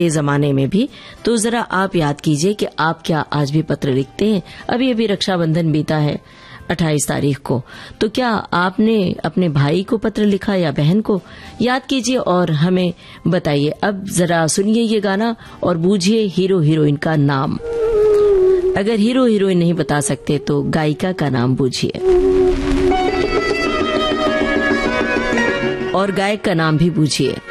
ये जमाने में भी। तो जरा आप याद कीजिए कि आप क्या आज भी पत्र लिखते हैं? अभी अभी रक्षाबंधन बीता है 28 तारीख को, तो क्या आपने अपने भाई को पत्र लिखा या बहन को? याद कीजिए और हमें बताइए। अब जरा सुनिए ये गाना और बूझिए हीरो हीरोइन का नाम। अगर हीरो हीरोइन नहीं बता सकते तो गायिका का नाम बूझिए और गायक का नाम भी बूझिए।